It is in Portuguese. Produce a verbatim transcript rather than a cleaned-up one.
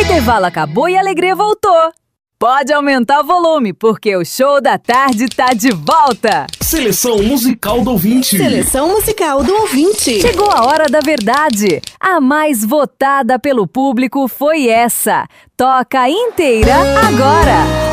intervalo acabou e a alegria voltou. Pode aumentar o volume, porque o Show da Tarde tá de volta! Seleção musical do ouvinte. Seleção musical do ouvinte. Chegou a hora da verdade. A mais votada pelo público foi essa. Toca inteira agora!